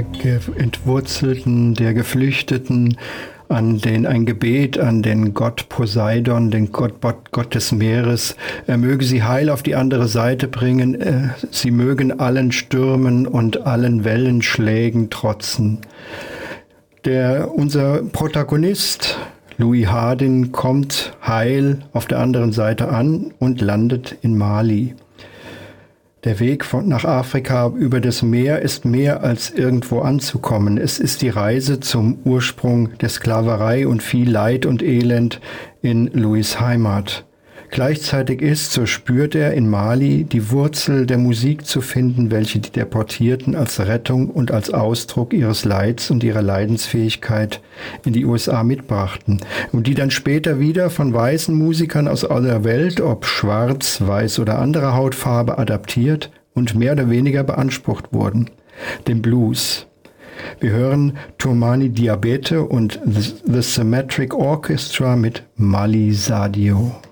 der Entwurzelten, der Geflüchteten, ein Gebet an den Gott Poseidon, den Gott des Meeres. Er möge sie heil auf die andere Seite bringen. Sie mögen allen Stürmen und allen Wellenschlägen trotzen. Unser Protagonist, Louis Hardin, kommt heil auf der anderen Seite an und landet in Mali. Der Weg nach Afrika über das Meer ist mehr als irgendwo anzukommen. Es ist die Reise zum Ursprung der Sklaverei und viel Leid und Elend in Louis' Heimat. Gleichzeitig so spürt er in Mali die Wurzel der Musik zu finden, welche die Deportierten als Rettung und als Ausdruck ihres Leids und ihrer Leidensfähigkeit in die USA mitbrachten und die dann später wieder von weißen Musikern aus aller Welt, ob schwarz, weiß oder anderer Hautfarbe, adaptiert und mehr oder weniger beansprucht wurden. Den Blues. Wir hören Toumani Diabete und The Symmetric Orchestra mit Mali Sadio.